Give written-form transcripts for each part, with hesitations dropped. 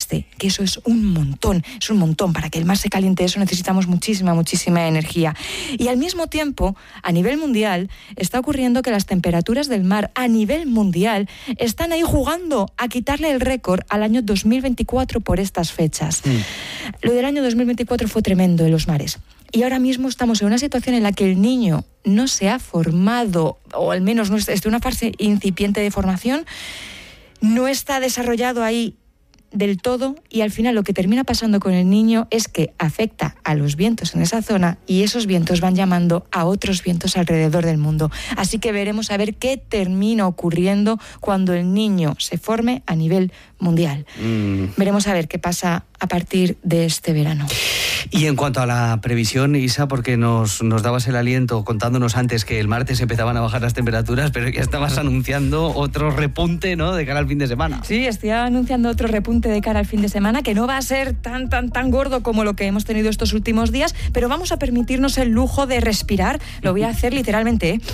que eso es un montón. Para que el mar se caliente, eso necesitamos muchísima energía. Y al mismo tiempo, a nivel mundial, está ocurriendo que las temperaturas del mar a nivel mundial están ahí jugando a quitarle el récord al año 2024 por estas fechas. Lo del año 2024 fue tremendo en los mares. Y ahora mismo estamos en una situación en la que el Niño no se ha formado, o al menos no está en una fase incipiente de formación, no está desarrollado ahí del todo, y al final lo que termina pasando con el Niño es que afecta a los vientos en esa zona y esos vientos van llamando a otros vientos alrededor del mundo. Así que veremos a ver qué termina ocurriendo cuando el Niño se forme a nivel mundial. Veremos a ver qué pasa a partir de este verano. Y en cuanto a la previsión, Isa, porque nos dabas el aliento contándonos antes que el martes empezaban a bajar las temperaturas, pero ya estabas anunciando otro repunte, ¿no?, de cara al fin de semana. Sí, estoy anunciando otro repunte de cara al fin de semana, que no va a ser tan gordo como lo que hemos tenido estos últimos días, pero vamos a permitirnos el lujo de respirar. Lo voy a hacer literalmente, ¿eh?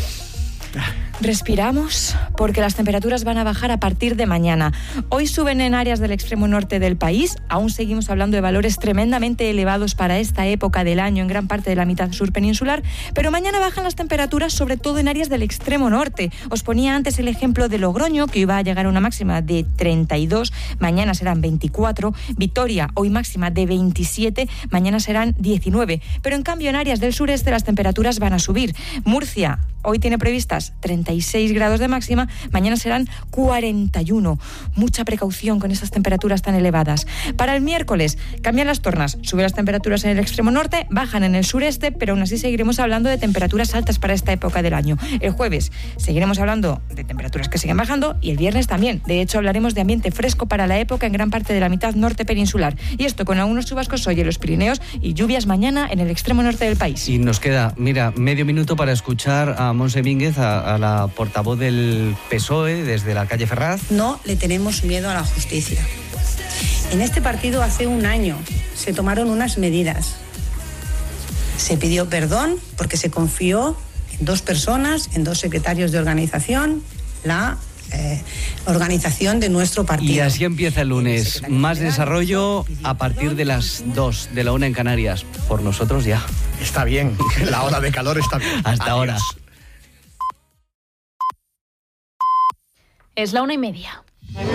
Respiramos, porque las temperaturas van a bajar a partir de mañana. Hoy suben en áreas del extremo norte del país. Aún seguimos hablando de valores tremendamente elevados para esta época del año en gran parte de la mitad sur peninsular, pero mañana bajan las temperaturas, sobre todo en áreas del extremo norte. Os ponía antes el ejemplo de Logroño, que iba a llegar a una máxima de 32, mañana serán 24. Vitoria, hoy máxima de 27, mañana serán 19. Pero en cambio en áreas del sureste las temperaturas van a subir. Murcia hoy tiene previstas 36 grados de máxima, mañana serán 41. Mucha precaución con esas temperaturas tan elevadas. Para el miércoles cambian las tornas, suben las temperaturas en el extremo norte, bajan en el sureste, pero aún así seguiremos hablando de temperaturas altas para esta época del año. El jueves seguiremos hablando de temperaturas que siguen bajando y el viernes también. De hecho, hablaremos de ambiente fresco para la época en gran parte de la mitad norte peninsular. Y esto con algunos chubascos hoy en los Pirineos y lluvias mañana en el extremo norte del país. Y nos queda, medio minuto para escuchar a Montse Mínguez, a la portavoz del PSOE desde la calle Ferraz. No le tenemos miedo a la justicia. En este partido hace un año se tomaron unas medidas. Se pidió perdón porque se confió en 2 personas, en 2 secretarios de organización, la organización de nuestro partido. Y así empieza el lunes. Más desarrollo a partir de las 2 de la 1 en Canarias. Por nosotros ya. Está bien, la ola de calor está bien. Hasta ahora. Es la 1:30.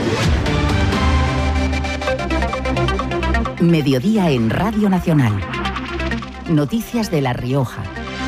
Mediodía en Radio Nacional. Noticias de La Rioja.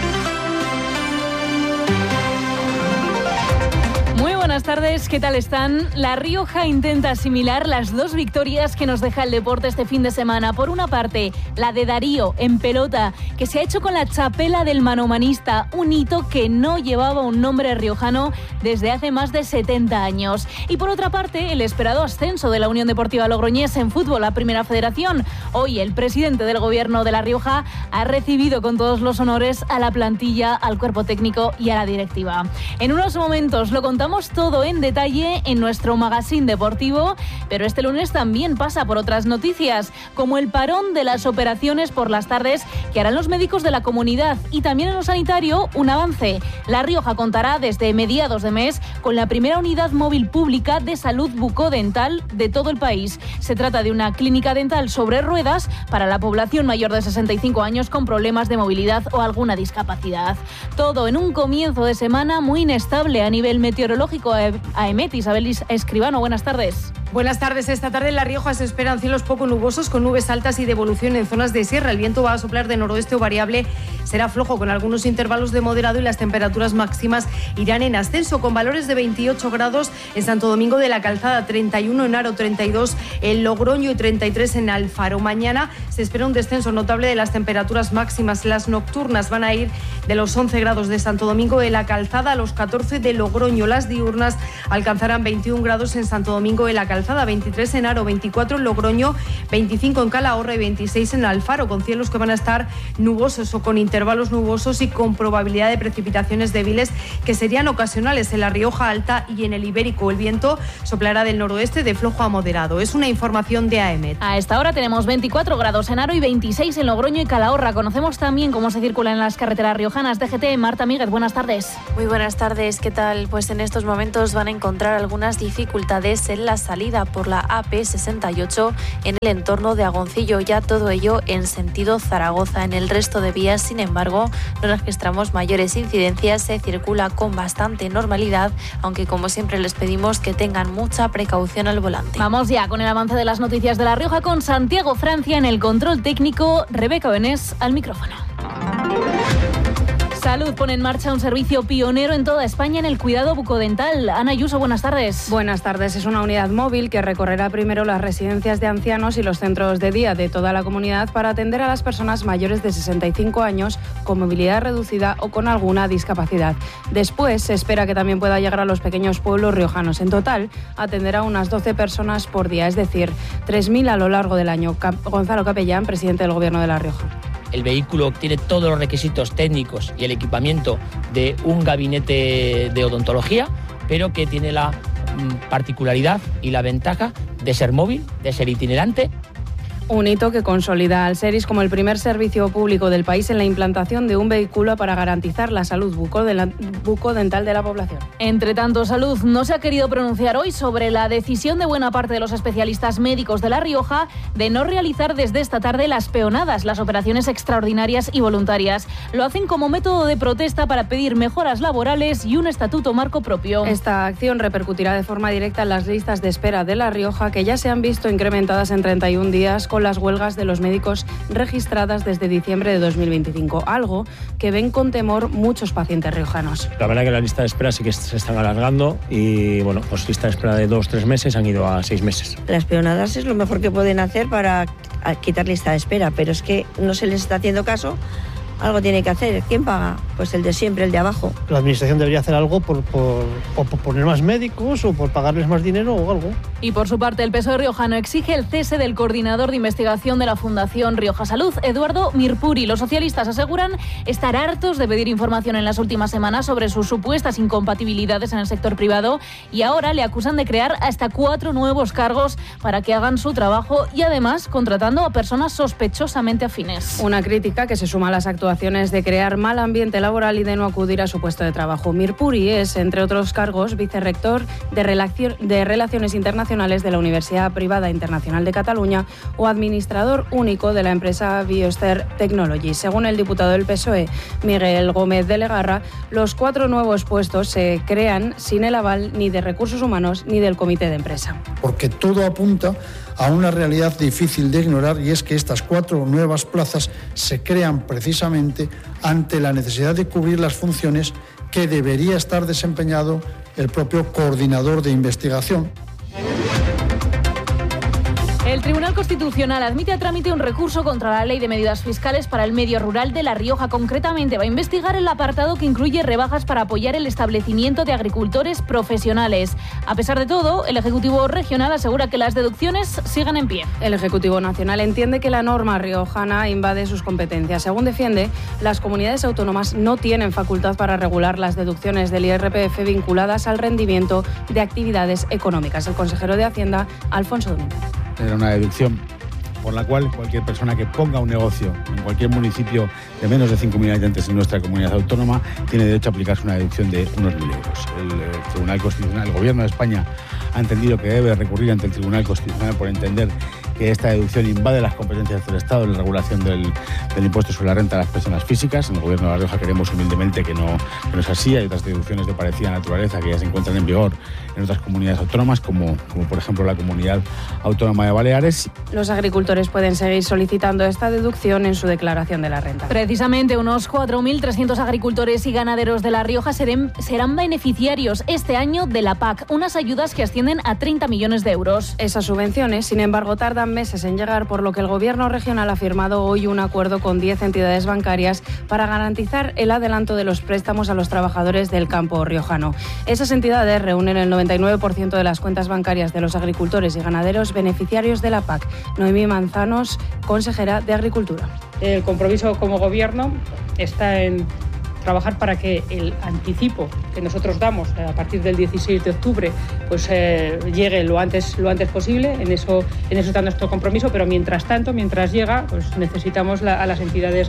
Buenas tardes, ¿qué tal están? La Rioja intenta asimilar las 2 victorias que nos deja el deporte este fin de semana. Por una parte, la de Darío en pelota, que se ha hecho con la chapela del manomanista, un hito que no llevaba un nombre riojano desde hace más de 70 años. Y por otra parte, el esperado ascenso de la Unión Deportiva Logroñés en fútbol a Primera Federación. Hoy el presidente del Gobierno de La Rioja ha recibido con todos los honores a la plantilla, al cuerpo técnico y a la directiva. En unos momentos lo contamos todo en detalle en nuestro magazine deportivo, pero este lunes también pasa por otras noticias, como el parón de las operaciones por las tardes que harán los médicos de la comunidad, y también en lo sanitario un avance. La Rioja contará desde mediados de mes con la primera unidad móvil pública de salud bucodental de todo el país. Se trata de una clínica dental sobre ruedas para la población mayor de 65 años con problemas de movilidad o alguna discapacidad. Todo en un comienzo de semana muy inestable a nivel meteorológico. AEMET, Isabel Escribano, buenas tardes. Buenas tardes. Esta tarde en La Rioja se esperan cielos poco nubosos con nubes altas y de evolución en zonas de sierra. El viento va a soplar de noroeste o variable, será flojo con algunos intervalos de moderado y las temperaturas máximas irán en ascenso con valores de 28 grados en Santo Domingo de la Calzada, 31 en Haro, 32 en Logroño y 33 en Alfaro. Mañana se espera un descenso notable de las temperaturas máximas. Las nocturnas van a ir de los 11 grados de Santo Domingo de la Calzada a los 14 de Logroño. Las diurnas alcanzarán 21 grados en Santo Domingo de la Calzada, 23 en Haro, 24 en Logroño, 25 en Calahorra y 26 en Alfaro, con cielos que van a estar nubosos o con intervalos nubosos y con probabilidad de precipitaciones débiles que serían ocasionales en la Rioja Alta y en el Ibérico. El viento soplará del noroeste de flojo a moderado. Es una información de AEMET. A esta hora tenemos 24 grados en Haro y 26 en Logroño y Calahorra. Conocemos también cómo se circula en las carreteras riojanas. DGT, Marta Míguez, buenas tardes. Muy buenas tardes, ¿qué tal? Pues en estos momentos van a encontrar algunas dificultades en la salida salida por la AP68 en el entorno de Agoncillo, ya todo ello en sentido Zaragoza. En el resto de vías, sin embargo, no registramos mayores incidencias, se circula con bastante normalidad, aunque como siempre les pedimos que tengan mucha precaución al volante. Vamos ya con el avance de las noticias de La Rioja con Santiago Francia en el control técnico, Rebeca Benés al micrófono. Salud pone en marcha un servicio pionero en toda España en el cuidado bucodental. Ana Ayuso, buenas tardes. Buenas tardes. Es una unidad móvil que recorrerá primero las residencias de ancianos y los centros de día de toda la comunidad para atender a las personas mayores de 65 años con movilidad reducida o con alguna discapacidad. Después se espera que también pueda llegar a los pequeños pueblos riojanos. En total atenderá a unas 12 personas por día, es decir, 3.000 a lo largo del año. Gonzalo Capellán, presidente del Gobierno de La Rioja. El vehículo tiene todos los requisitos técnicos y el equipamiento de un gabinete de odontología, pero que tiene la particularidad y la ventaja de ser móvil, de ser itinerante. Un hito que consolida al SERIS como el primer servicio público del país en la implantación de un vehículo para garantizar la salud bucodental de la población. Entre tanto, Salud no se ha querido pronunciar hoy sobre la decisión de buena parte de los especialistas médicos de La Rioja de no realizar desde esta tarde las peonadas, las operaciones extraordinarias y voluntarias. Lo hacen como método de protesta para pedir mejoras laborales y un estatuto marco propio. Esta acción repercutirá de forma directa en las listas de espera de La Rioja, que ya se han visto incrementadas en 31 días con las huelgas de los médicos registradas desde diciembre de 2025, algo que ven con temor muchos pacientes riojanos. La verdad que la lista de espera sí que se están alargando y bueno, pues lista de espera de 2-3 meses han ido a 6 meses. Las peonadas es lo mejor que pueden hacer para quitar lista de espera, pero es que no se les está haciendo caso. Algo tiene que hacer. ¿Quién paga? Pues el de siempre, el de abajo. La administración debería hacer algo por poner más médicos o por pagarles más dinero o algo. Y por su parte, el PSOE riojano exige el cese del coordinador de investigación de la Fundación Rioja Salud, Eduardo Mirpuri. Los socialistas aseguran estar hartos de pedir información en las últimas semanas sobre sus supuestas incompatibilidades en el sector privado y ahora le acusan de crear hasta 4 nuevos cargos para que hagan su trabajo y además contratando a personas sospechosamente afines. Una crítica que se suma a las actuaciones de crear mal ambiente laboral y de no acudir a su puesto de trabajo. Mirpuri es, entre otros cargos, vicerrector de Relaciones Internacionales de la Universidad Privada Internacional de Cataluña o administrador único de la empresa Bioster Technologies. Según el diputado del PSOE, Miguel Gómez de Legarra, los 4 nuevos puestos se crean sin el aval ni de Recursos Humanos ni del Comité de Empresa. Porque todo apunta a una realidad difícil de ignorar y es que estas 4 nuevas plazas se crean precisamente ante la necesidad de cubrir las funciones que debería estar desempeñado el propio coordinador de investigación. El Tribunal Constitucional admite a trámite un recurso contra la Ley de Medidas Fiscales para el medio rural de La Rioja. Concretamente, va a investigar el apartado que incluye rebajas para apoyar el establecimiento de agricultores profesionales. A pesar de todo, el Ejecutivo Regional asegura que las deducciones siguen en pie. El Ejecutivo Nacional entiende que la norma riojana invade sus competencias. Según defiende, las comunidades autónomas no tienen facultad para regular las deducciones del IRPF vinculadas al rendimiento de actividades económicas. El consejero de Hacienda, Alfonso Domínguez. Era una deducción por la cual cualquier persona que ponga un negocio en cualquier municipio de menos de 5.000 habitantes en nuestra comunidad autónoma tiene derecho a aplicarse una deducción de unos 1.000 euros. El Tribunal Constitucional, el Gobierno de España ha entendido que debe recurrir ante el Tribunal Constitucional por entender que esta deducción invade las competencias del Estado en la regulación del impuesto sobre la renta de las personas físicas. En el Gobierno de La Rioja queremos humildemente que no es así. Hay otras deducciones de parecida naturaleza que ya se encuentran en vigor en otras comunidades autónomas, como por ejemplo la Comunidad Autónoma de Baleares. Los agricultores pueden seguir solicitando esta deducción en su declaración de la renta. Precisamente unos 4.300 agricultores y ganaderos de La Rioja serán beneficiarios este año de la PAC, unas ayudas que ascienden a 30 millones de euros. Esas subvenciones, sin embargo, tardan meses en llegar, por lo que el Gobierno regional ha firmado hoy un acuerdo con 10 entidades bancarias para garantizar el adelanto de los préstamos a los trabajadores del campo riojano. Esas entidades reúnen el 99% de las cuentas bancarias de los agricultores y ganaderos beneficiarios de la PAC. Noemí Manzanos, consejera de Agricultura. El compromiso como Gobierno está en trabajar para que el anticipo que nosotros damos a partir del 16 de octubre pues llegue lo antes posible. En eso está nuestro compromiso, pero mientras tanto, mientras llega, pues necesitamos a las entidades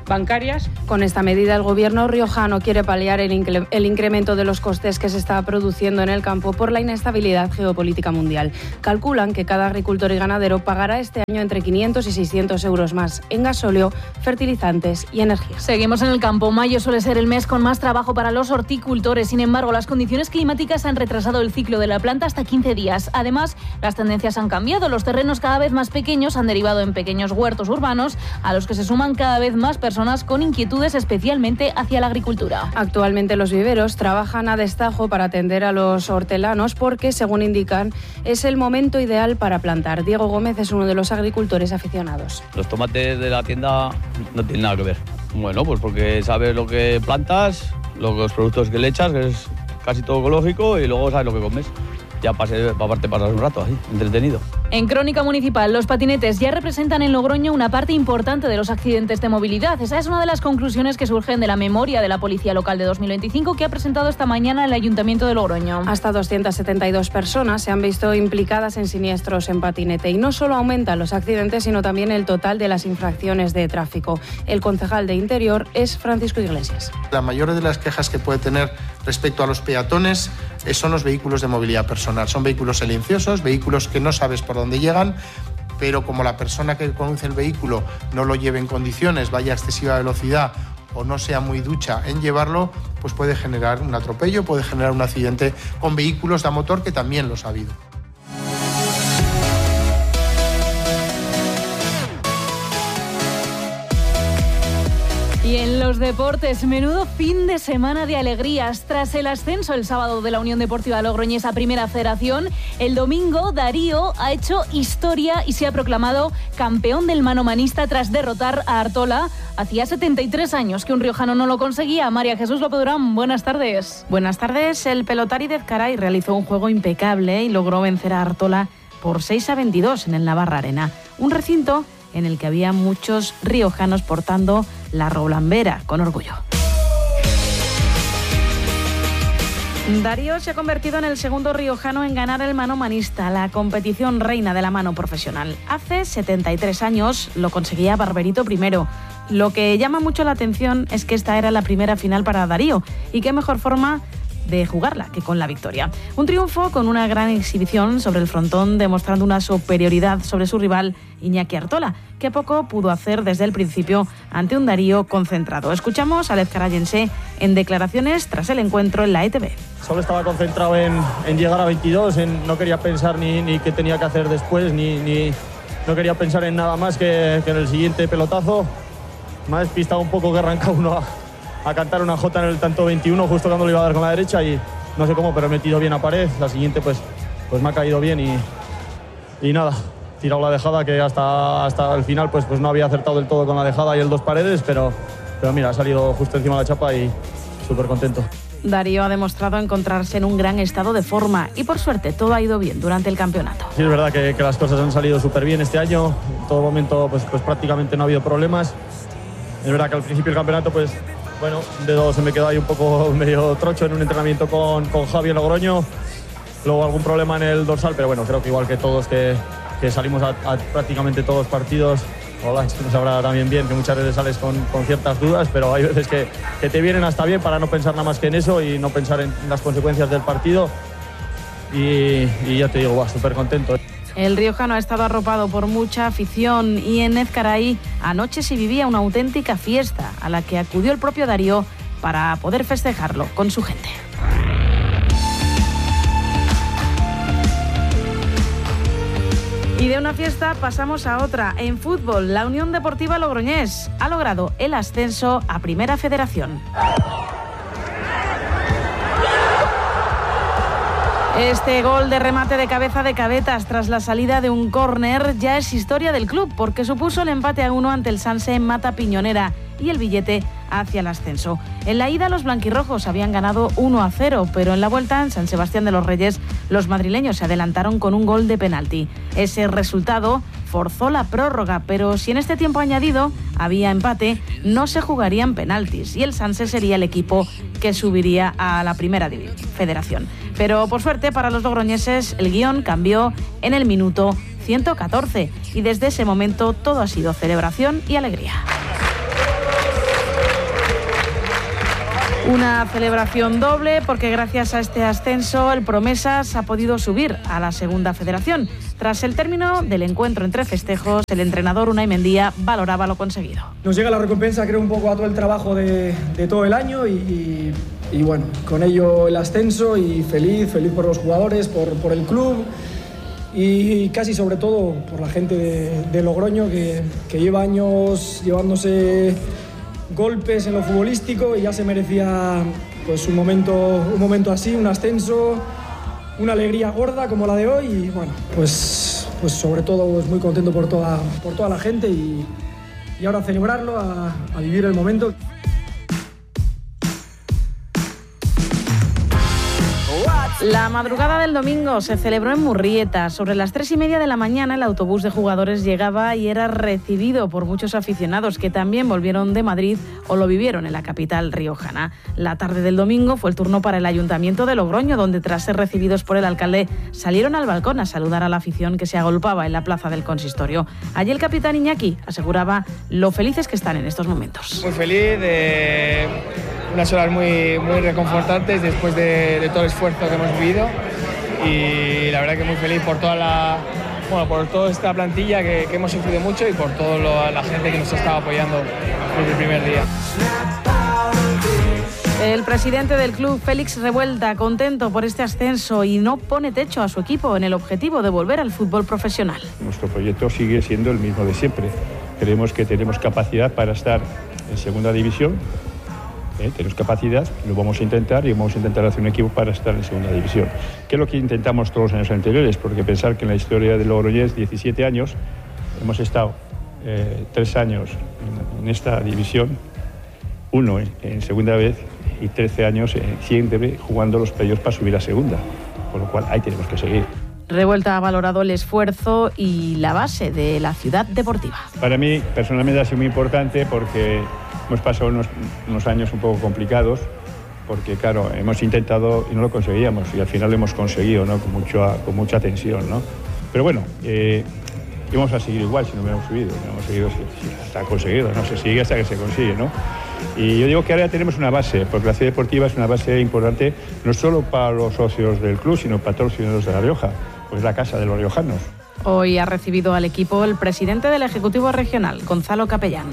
bancarias. Con esta medida, el gobierno riojano quiere paliar el incremento de los costes que se está produciendo en el campo por la inestabilidad geopolítica mundial. Calculan que cada agricultor y ganadero pagará este año entre 500 y 600 euros más en gasóleo, fertilizantes y energía. Seguimos en el campo. Mayo suele ser el mes con más trabajo para los horticultores. Sin embargo, las condiciones climáticas han retrasado el ciclo de la planta hasta 15 días. Además, las tendencias han cambiado. Los terrenos cada vez más pequeños han derivado en pequeños huertos urbanos, a los que se suman cada vez más personas con inquietudes especialmente hacia la agricultura. Actualmente los viveros trabajan a destajo para atender a los hortelanos porque, según indican, es el momento ideal para plantar. Diego Gómez es uno de los agricultores aficionados. Los tomates de la tienda no tienen nada que ver. Bueno, pues porque sabes lo que plantas, los productos que le echas, que es casi todo ecológico, y luego sabes lo que comes. Ya aparte pasas un rato así, entretenido. En Crónica Municipal, los patinetes ya representan en Logroño una parte importante de los accidentes de movilidad. Esa es una de las conclusiones que surgen de la memoria de la Policía Local de 2025 que ha presentado esta mañana el Ayuntamiento de Logroño. Hasta 272 personas se han visto implicadas en siniestros en patinete y no solo aumentan los accidentes, sino también el total de las infracciones de tráfico. El concejal de Interior es Francisco Iglesias. La mayor de las quejas que puede tener respecto a los peatones son los vehículos de movilidad personal. Son vehículos silenciosos, vehículos que no sabes por dónde llegan, pero como la persona que conduce el vehículo no lo lleve en condiciones, vaya a excesiva velocidad o no sea muy ducha en llevarlo, pues puede generar un atropello, puede generar un accidente con vehículos de motor, que también los ha habido. Y en los deportes, menudo fin de semana de alegrías. Tras el ascenso el sábado de la Unión Deportiva Logroñesa a Primera Federación, el domingo Darío ha hecho historia y se ha proclamado campeón del manomanista tras derrotar a Artola. Hacía 73 años que un riojano no lo conseguía. María Jesús López Durán, buenas tardes. Buenas tardes. El pelotari de Ezcaray realizó un juego impecable y logró vencer a Artola por 6-22 en el Navarra Arena. Un recinto en el que había muchos riojanos portando la roblambera con orgullo. Darío se ha convertido en el segundo riojano en ganar el manomanista, la competición reina de la mano profesional. Hace 73 años lo conseguía Barberito primero. Lo que llama mucho la atención es que esta era la primera final para Darío, y qué mejor forma de jugarla que con la victoria. Un triunfo con una gran exhibición sobre el frontón, demostrando una superioridad sobre su rival Iñaki Artola, que poco pudo hacer desde el principio ante un Darío concentrado. Escuchamos al ezcarayense en declaraciones tras el encuentro en la ETV. Solo estaba concentrado en llegar a 22, no quería pensar ni qué tenía que hacer después, ni no quería pensar en nada más que en el siguiente pelotazo. Me ha despistado un poco que arranca uno a cantar una jota en el tanto 21 justo cuando lo iba a dar con la derecha, y no sé cómo, pero he metido bien a pared. La siguiente pues me ha caído bien y nada, tirado la dejada, que hasta el final pues no había acertado del todo con la dejada y el dos paredes, pero mira, ha salido justo encima de la chapa y súper contento. Darío ha demostrado encontrarse en un gran estado de forma y por suerte todo ha ido bien durante el campeonato. Sí, es verdad que las cosas han salido súper bien este año. En todo momento pues prácticamente no ha habido problemas. Es verdad que al principio del campeonato pues bueno, un dedo se me quedó ahí un poco medio trocho en un entrenamiento con Javi en Logroño. Luego algún problema en el dorsal, pero bueno, creo que igual que todos que salimos a prácticamente todos los partidos. Hola, esto nos sabrá también bien que muchas veces sales con ciertas dudas, pero hay veces que te vienen hasta bien para no pensar nada más que en eso y no pensar en las consecuencias del partido. Y ya te digo, súper contento. El riojano ha estado arropado por mucha afición y en Ezcaray anoche se vivía una auténtica fiesta a la que acudió el propio Darío para poder festejarlo con su gente. Y de una fiesta pasamos a otra. En fútbol, la Unión Deportiva Logroñés ha logrado el ascenso a Primera Federación. Este gol de remate de cabeza de Cabetas tras la salida de un córner ya es historia del club, porque supuso el empate a 1 ante el Sanse en Mata Piñonera y el billete hacia el ascenso. En la ida los blanquirrojos habían ganado 1-0, pero en la vuelta en San Sebastián de los Reyes los madrileños se adelantaron con un gol de penalti. Ese resultado forzó la prórroga, pero si en este tiempo añadido había empate, no se jugarían penaltis y el Sanse sería el equipo que subiría a la Primera Federación. Pero por suerte para los logroñeses el guión cambió en el minuto 114 y desde ese momento todo ha sido celebración y alegría. Una celebración doble porque gracias a este ascenso el Promesas ha podido subir a la segunda federación. Tras el término del encuentro entre festejos, el entrenador Unai Mendía valoraba lo conseguido. Nos llega la recompensa, creo, un poco a todo el trabajo de todo el año y bueno, con ello el ascenso y feliz por los jugadores, por el club y casi sobre todo por la gente de Logroño que lleva años llevándose golpes en lo futbolístico y ya se merecía pues un momento así, un ascenso, una alegría gorda como la de hoy y bueno, pues sobre todo pues muy contento por toda la gente y ahora celebrarlo, a vivir el momento. La madrugada del domingo se celebró en Murrieta. Sobre las 3:30 de la mañana el autobús de jugadores llegaba y era recibido por muchos aficionados que también volvieron de Madrid o lo vivieron en la capital riojana. La tarde del domingo fue el turno para el Ayuntamiento de Logroño, donde tras ser recibidos por el alcalde salieron al balcón a saludar a la afición que se agolpaba en la plaza del consistorio. Allí el capitán Iñaki aseguraba lo felices que están en estos momentos. Muy feliz, unas horas muy reconfortantes después de todo el esfuerzo que hemos vivido y la verdad que muy feliz por por toda esta plantilla que hemos sufrido mucho y por toda la gente que nos ha estado apoyando desde el primer día. El presidente del club, Félix Revuelta, contento por este ascenso y no pone techo a su equipo en el objetivo de volver al fútbol profesional. Nuestro proyecto sigue siendo el mismo de siempre. Creemos que tenemos capacidad para estar en segunda división. Tenemos capacidad, lo vamos a intentar y vamos a intentar hacer un equipo para estar en segunda división. ¿Qué es lo que intentamos todos los años anteriores? Porque pensar que en la historia de Logroñés, 17 años, hemos estado 3 años en esta división, 1 en segunda vez y 13 años siempre jugando los playoffs para subir a segunda, por lo cual ahí tenemos que seguir. Revuelta ha valorado el esfuerzo y la base de la ciudad deportiva. Para mí, personalmente, ha sido muy importante porque hemos pasado unos años un poco complicados, porque, claro, hemos intentado y no lo conseguíamos, y al final lo hemos conseguido, ¿no? Con mucha tensión, ¿no? Pero bueno, íbamos a seguir igual si no hubiéramos subido, no hemos seguido si está conseguido, no se sigue hasta que se consigue, ¿no? Y yo digo que ahora tenemos una base, porque la ciudad deportiva es una base importante, no solo para los socios del club, sino para todos los ciudadanos de La Rioja. Pues la casa de los riojanos. Hoy ha recibido al equipo el presidente del Ejecutivo Regional, Gonzalo Capellán.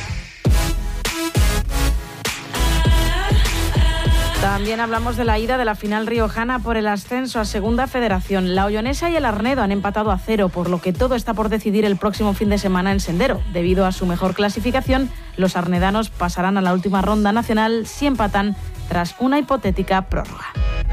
También hablamos de la ida de la final riojana por el ascenso a Segunda Federación. La Ollonesa y el Arnedo han empatado a 0, por lo que todo está por decidir el próximo fin de semana en Sendero. Debido a su mejor clasificación, los arnedanos pasarán a la última ronda nacional si empatan tras una hipotética prórroga.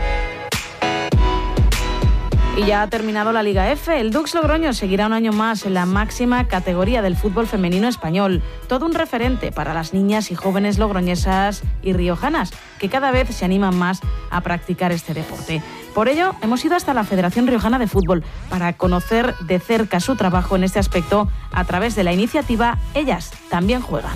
Y ya ha terminado la Liga F. El Dux Logroño seguirá un año más en la máxima categoría del fútbol femenino español. Todo un referente para las niñas y jóvenes logroñesas y riojanas, que cada vez se animan más a practicar este deporte. Por ello, hemos ido hasta la Federación Riojana de Fútbol para conocer de cerca su trabajo en este aspecto a través de la iniciativa Ellas También Juegan.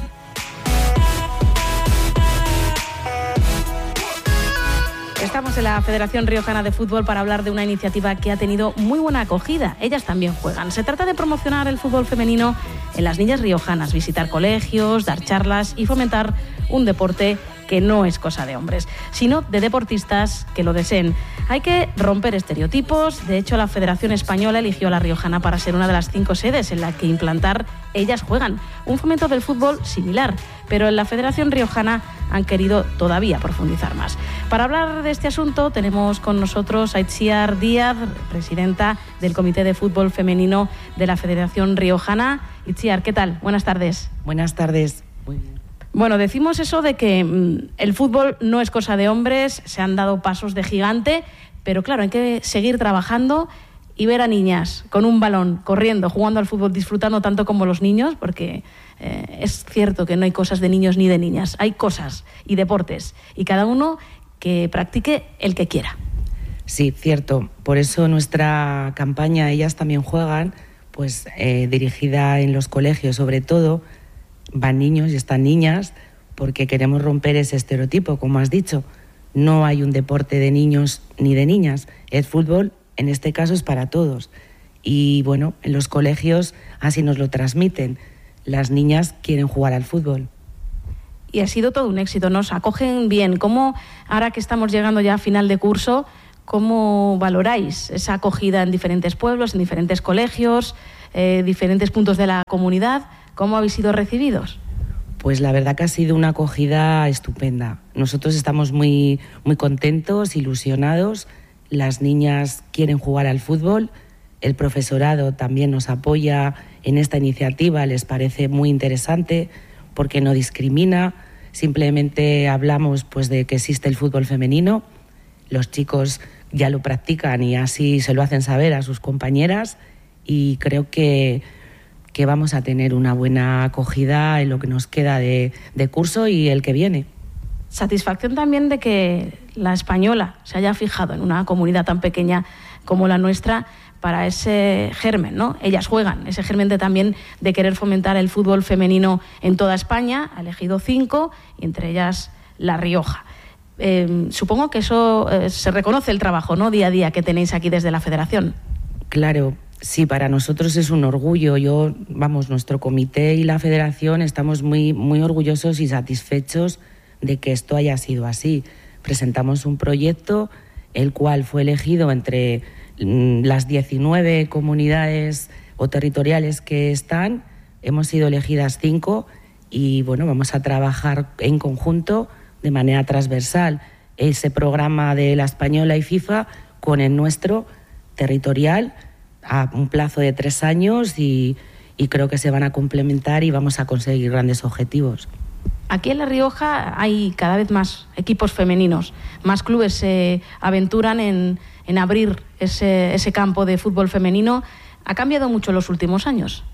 Estamos en la Federación Riojana de Fútbol para hablar de una iniciativa que ha tenido muy buena acogida. Ellas también juegan. Se trata de promocionar el fútbol femenino en las niñas riojanas, visitar colegios, dar charlas y fomentar un deporte que no es cosa de hombres, sino de deportistas que lo deseen. Hay que romper estereotipos. De hecho, la Federación Española eligió a La Riojana para ser una de las 5 sedes en la que implantar Ellas Juegan, un fomento del fútbol similar, pero en la Federación Riojana han querido todavía profundizar más. Para hablar de este asunto tenemos con nosotros a Itziar Díaz, presidenta del Comité de Fútbol Femenino de la Federación Riojana. Itziar, ¿qué tal? Buenas tardes. Buenas tardes. Muy bien. Bueno, decimos eso de que el fútbol no es cosa de hombres, se han dado pasos de gigante, pero claro, hay que seguir trabajando y ver a niñas con un balón, corriendo, jugando al fútbol, disfrutando tanto como los niños, porque es cierto que no hay cosas de niños ni de niñas, hay cosas y deportes, y cada uno que practique el que quiera. Sí, cierto. Por eso nuestra campaña Ellas También Juegan, pues dirigida en los colegios sobre todo, van niños y están niñas, porque queremos romper ese estereotipo, como has dicho. No hay un deporte de niños ni de niñas. El fútbol, en este caso, es para todos. Y bueno, en los colegios así nos lo transmiten. Las niñas quieren jugar al fútbol. y ha sido todo un éxito, nos acogen bien. ¿Cómo, ahora que estamos llegando ya a final de curso, cómo valoráis esa acogida en diferentes pueblos, en diferentes colegios, diferentes puntos de la comunidad? ¿Cómo habéis sido recibidos? Pues la verdad que ha sido una acogida estupenda. Nosotros estamos muy, muy contentos, ilusionados. Las niñas quieren jugar al fútbol. El profesorado también nos apoya en esta iniciativa, les parece muy interesante porque no discrimina. Simplemente hablamos pues de que existe el fútbol femenino. Los chicos ya lo practican y así se lo hacen saber a sus compañeras, y creo que vamos a tener una buena acogida en lo que nos queda de curso y el que viene. Satisfacción también de que la española se haya fijado en una comunidad tan pequeña como la nuestra para ese germen, ¿no? Ellas juegan, ese germen también de querer fomentar el fútbol femenino en toda España. Ha elegido 5, y entre ellas La Rioja. Supongo que eso se reconoce el trabajo, ¿no?, día a día que tenéis aquí desde la Federación. Claro, sí, para nosotros es un orgullo. Nuestro comité y la Federación estamos muy, muy orgullosos y satisfechos de que esto haya sido así. Presentamos un proyecto, el cual fue elegido entre las 19 comunidades o territoriales que están. Hemos sido elegidas 5 y vamos a trabajar en conjunto de manera transversal ese programa de la española y FIFA con el nuestro territorial a un plazo de 3 años, y creo que se van a complementar y vamos a conseguir grandes objetivos. Aquí en La Rioja hay cada vez más equipos femeninos, más clubes se aventuran en abrir ese campo de fútbol femenino. ¿Ha cambiado mucho en los últimos años?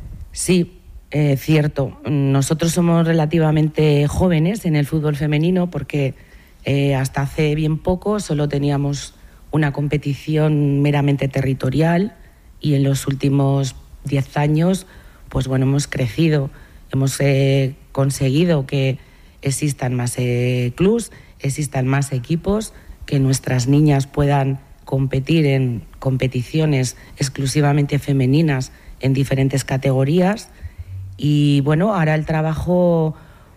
Sí, cierto. Nosotros somos relativamente jóvenes en el fútbol femenino porque hasta hace bien poco solo teníamos una competición meramente territorial, y en los últimos 10 años hemos crecido, hemos conseguido que existan más clubs, existan más equipos, que nuestras niñas puedan competir en competiciones exclusivamente femeninas en diferentes categorías. Y ahora el trabajo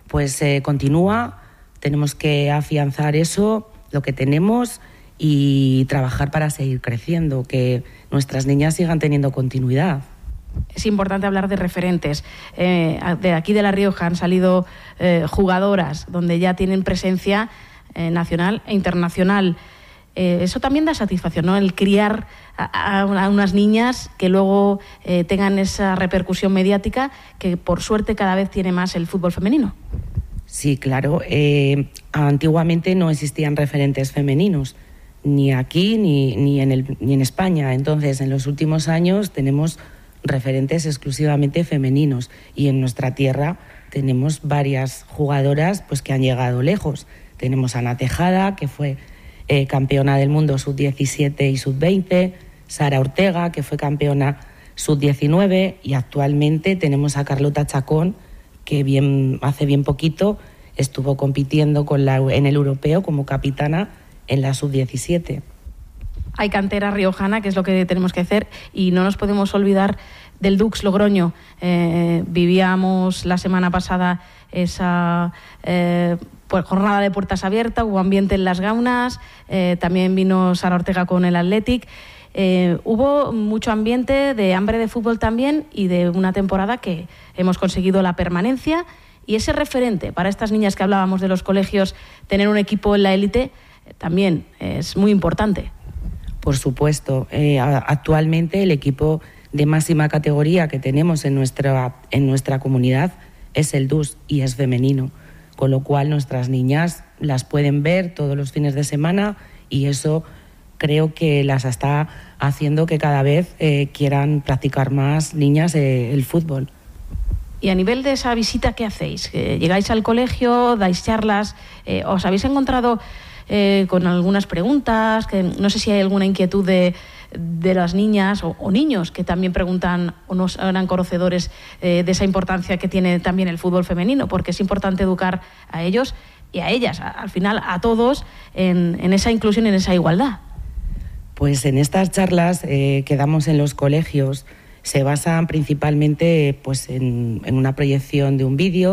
continúa, tenemos que afianzar eso, lo que tenemos, y trabajar para seguir creciendo, que nuestras niñas sigan teniendo continuidad. Es importante hablar de referentes. De aquí de La Rioja han salido jugadoras donde ya tienen presencia nacional e internacional. Eso también da satisfacción, ¿no?, el criar a unas niñas que luego tengan esa repercusión mediática que por suerte cada vez tiene más el fútbol femenino. Sí, claro. Antiguamente no existían referentes femeninos, ni aquí ni en España. Entonces, en los últimos años tenemos referentes exclusivamente femeninos, y en nuestra tierra tenemos varias jugadoras que han llegado lejos. Tenemos a Ana Tejada, que fue campeona del mundo sub-17 y sub-20, Sara Ortega, que fue campeona sub-19, y actualmente tenemos a Carlota Chacón, que hace bien poquito estuvo compitiendo en el europeo como capitana en la sub-17. Hay cantera riojana, que es lo que tenemos que hacer, y no nos podemos olvidar del Dux Logroño. Vivíamos la semana pasada esa jornada de puertas abiertas, hubo ambiente en las gaunas, también vino Sara Ortega con el Athletic. Hubo mucho ambiente de hambre de fútbol también, y de una temporada que hemos conseguido la permanencia, y ese referente para estas niñas que hablábamos de los colegios, tener un equipo en la élite también es muy importante. Por supuesto. Actualmente el equipo de máxima categoría que tenemos en nuestra comunidad es el DUS, y es femenino, con lo cual nuestras niñas las pueden ver todos los fines de semana, y eso creo que las está haciendo que cada vez quieran practicar más niñas el fútbol. Y a nivel de esa visita, ¿qué hacéis? ¿Llegáis al colegio, dais charlas? ¿Os habéis encontrado con algunas preguntas? Que no sé si hay alguna inquietud de las niñas o niños que también preguntan o no eran conocedores de esa importancia que tiene también el fútbol femenino, porque es importante educar a ellos y a ellas, al final a todos, en esa inclusión y en esa igualdad. Pues en estas charlas que damos en los colegios se basan principalmente en una proyección de un vídeo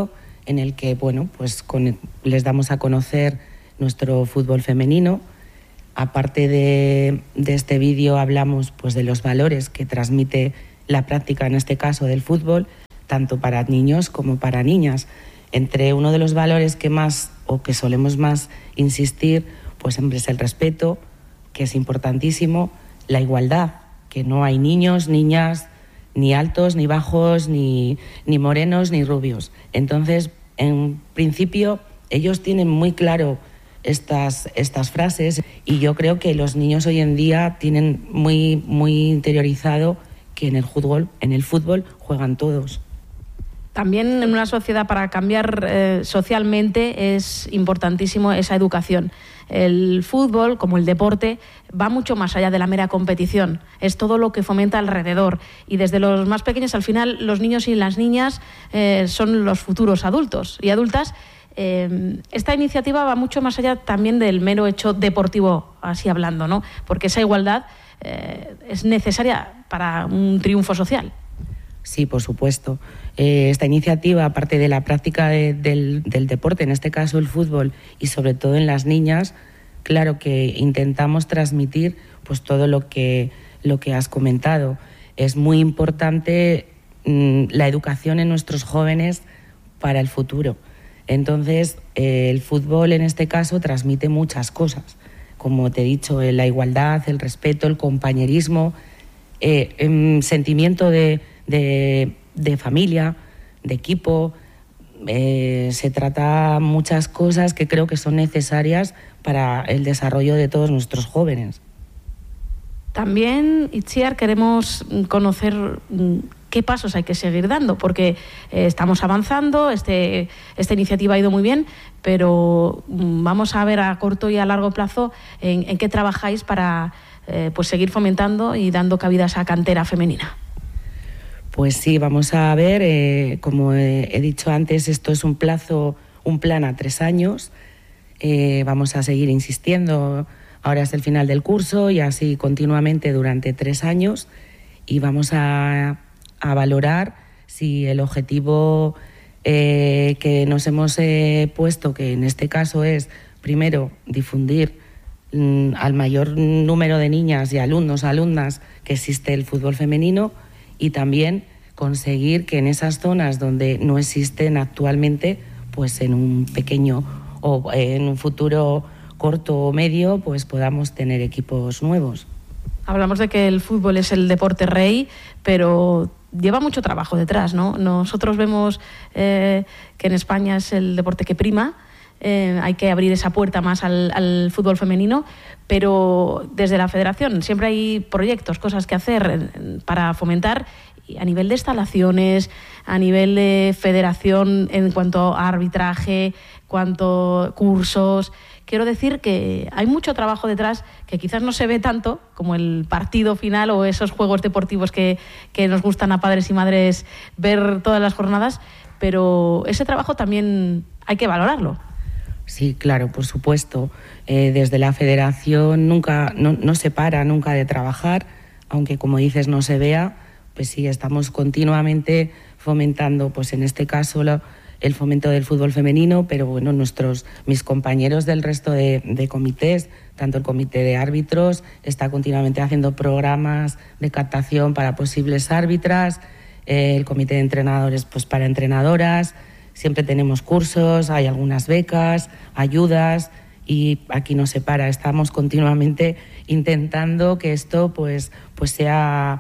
en el que les damos a conocer nuestro fútbol femenino. Aparte de este vídeo hablamos pues de los valores que transmite la práctica, en este caso del fútbol, tanto para niños como para niñas. Entre uno de los valores que solemos más insistir, pues siempre es el respeto, que es importantísimo, la igualdad, que no hay niños, niñas, ni altos, ni bajos, ni morenos, ni rubios. Entonces, en principio, ellos tienen muy claro estas frases, y yo creo que los niños hoy en día tienen muy, muy interiorizado que en el fútbol juegan todos. También en una sociedad, para cambiar socialmente, es importantísimo esa educación. El fútbol, como el deporte, va mucho más allá de la mera competición. Es todo lo que fomenta alrededor. Y desde los más pequeños, al final, los niños y las niñas son los futuros adultos y adultas. Esta iniciativa va mucho más allá también del mero hecho deportivo, así hablando, ¿no? Porque esa igualdad es necesaria para un triunfo social. Sí, por supuesto. Esta iniciativa, aparte de la práctica del deporte, en este caso el fútbol, y sobre todo en las niñas, claro que intentamos transmitir pues todo lo que has comentado. Es muy importante la educación en nuestros jóvenes para el futuro. Entonces, el fútbol en este caso transmite muchas cosas, como te he dicho, la igualdad, el respeto, el compañerismo, sentimiento de familia, de equipo. Se trata muchas cosas que creo que son necesarias para el desarrollo de todos nuestros jóvenes. También, Itziar, queremos conocer qué pasos hay que seguir dando, porque estamos avanzando, esta iniciativa ha ido muy bien, pero vamos a ver a corto y a largo plazo en qué trabajáis para pues seguir fomentando y dando cabida a esa cantera femenina. Pues sí, vamos a ver, como he dicho antes, esto es un plan a 3 años. Vamos a seguir insistiendo, ahora es el final del curso y así continuamente durante 3 años, y vamos a valorar si el objetivo que nos hemos puesto, que en este caso es, primero, difundir al mayor número de niñas y alumnas que existe el fútbol femenino, y también conseguir que en esas zonas donde no existen actualmente, pues en un pequeño o en un futuro corto o medio, pues podamos tener equipos nuevos. Hablamos de que el fútbol es el deporte rey, pero lleva mucho trabajo detrás, ¿no? Nosotros vemos que en España es el deporte que prima. Hay que abrir esa puerta más al fútbol femenino, pero desde la federación siempre hay proyectos, cosas que hacer para fomentar a nivel de instalaciones, a nivel de federación en cuanto a arbitraje, cuanto a cursos. Quiero decir que hay mucho trabajo detrás que quizás no se ve tanto como el partido final o esos juegos deportivos que nos gustan a padres y madres ver todas las jornadas, pero ese trabajo también hay que valorarlo. Sí, claro, por supuesto. Desde la federación no se para nunca de trabajar, aunque como dices no se vea, pues sí, estamos continuamente fomentando, pues en este caso el fomento del fútbol femenino, pero bueno, mis compañeros del resto de comités, tanto el comité de árbitros, está continuamente haciendo programas de captación para posibles árbitras, el comité de entrenadores pues para entrenadoras. Siempre tenemos cursos, hay algunas becas, ayudas, y aquí no se para. Estamos continuamente intentando que esto pues sea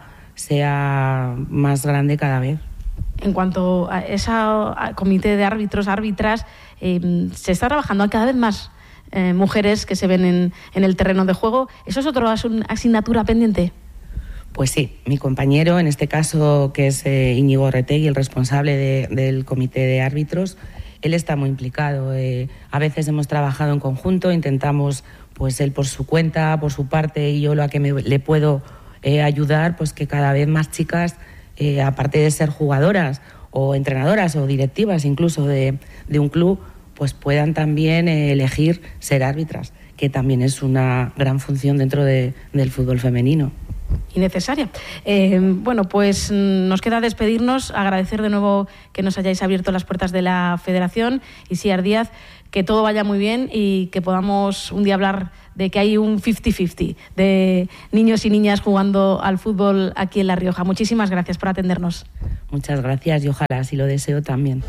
más grande cada vez. En cuanto a ese comité de árbitros, árbitras, se está trabajando. Hay cada vez más mujeres que se ven en el terreno de juego. ¿Eso es otra asignatura pendiente? Pues sí, mi compañero, en este caso, que es Íñigo Retegui, el responsable del comité de árbitros, él está muy implicado. A veces hemos trabajado en conjunto, intentamos, pues él por su cuenta, por su parte, y yo lo que le puedo ayudar, pues que cada vez más chicas, aparte de ser jugadoras o entrenadoras o directivas incluso de un club, pues puedan también elegir ser árbitras, que también es una gran función dentro del fútbol femenino. innecesaria. Bueno, pues nos queda despedirnos, agradecer de nuevo que nos hayáis abierto las puertas de la Federación. Itziar Díaz, que todo vaya muy bien y que podamos un día hablar de que hay un 50-50 de niños y niñas jugando al fútbol aquí en La Rioja. Muchísimas gracias por atendernos. Muchas gracias y ojalá, si lo deseo también.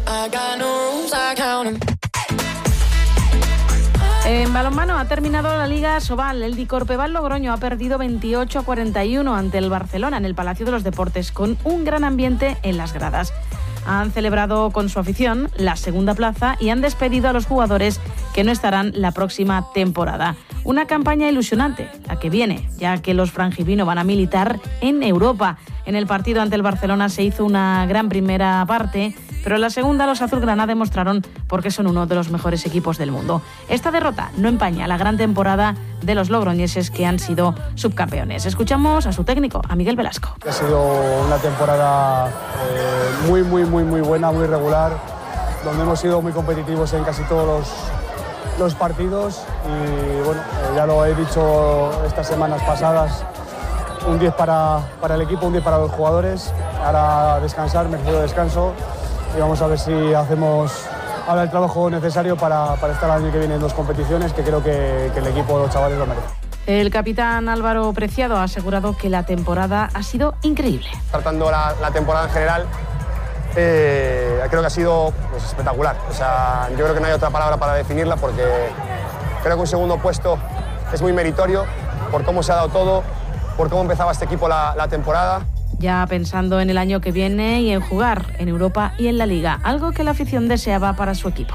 En balonmano ha terminado la Liga Sobal. El Dicorpeval Logroño ha perdido 28-41 ante el Barcelona en el Palacio de los Deportes, con un gran ambiente en las gradas. Han celebrado con su afición la segunda plaza y han despedido a los jugadores que no estarán la próxima temporada. Una campaña ilusionante, la que viene, ya que los frangipino van a militar en Europa. En el partido ante el Barcelona se hizo una gran primera parte, pero en la segunda los azulgrana demostraron por qué son uno de los mejores equipos del mundo. Esta derrota no empaña la gran temporada de los logroñeses, que han sido subcampeones. Escuchamos a su técnico, a Miguel Velasco. Ha sido una temporada muy buena, muy regular, donde hemos sido muy competitivos en casi todos los partidos y bueno, ya lo he dicho estas semanas pasadas, un 10 para el equipo, un 10 para los jugadores. Ahora descansar, merecido descanso, y vamos a ver si hacemos ahora el trabajo necesario para estar el año que viene en dos competiciones, que creo que el equipo, los chavales, lo merece. El capitán Álvaro Preciado ha asegurado que la temporada ha sido increíble. Tratando la temporada en general, creo que ha sido espectacular. O sea, yo creo que no hay otra palabra para definirla, porque creo que un segundo puesto es muy meritorio por cómo se ha dado todo, por cómo empezaba este equipo la temporada. Ya pensando en el año que viene y en jugar en Europa y en la Liga, algo que la afición deseaba para su equipo.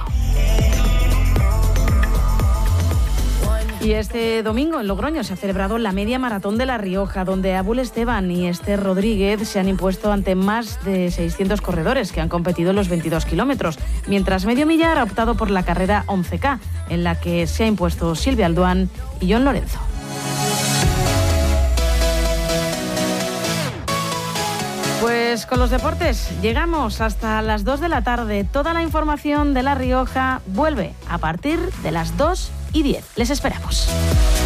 Y este domingo en Logroño se ha celebrado la media maratón de La Rioja, donde Abul Esteban y Esther Rodríguez se han impuesto ante más de 600 corredores que han competido en los 22 kilómetros, mientras Medio Millar ha optado por la carrera 11K, en la que se ha impuesto Silvia Alduán y John Lorenzo. Pues con los deportes llegamos hasta las 2 de la tarde. Toda la información de La Rioja vuelve a partir de las 2:10. Les esperamos.